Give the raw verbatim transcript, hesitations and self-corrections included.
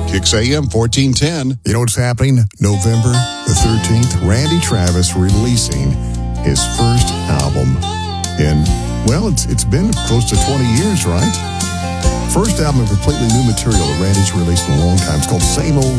Kix A M fourteen ten. You know what's happening? November the thirteenth, Randy Travis releasing his first album in, well, it's it's been close to twenty years, right? First album of completely new material that Randy's released in a long time. It's called Same Old